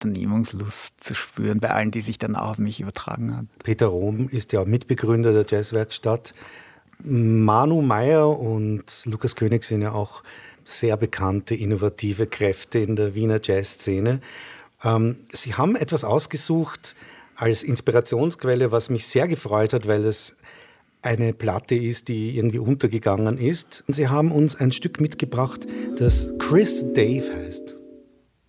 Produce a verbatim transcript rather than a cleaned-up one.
Unternehmungslust zu spüren bei allen, die sich dann auch auf mich übertragen hat. Peter Rom ist ja Mitbegründer der Jazzwerkstatt. Manu Meyer und Lukas König sind ja auch sehr bekannte, innovative Kräfte in der Wiener Jazzszene. Ähm, Sie haben etwas ausgesucht als Inspirationsquelle, was mich sehr gefreut hat, weil es eine Platte ist, die irgendwie untergegangen ist. Und Sie haben uns ein Stück mitgebracht, das Chris Dave heißt.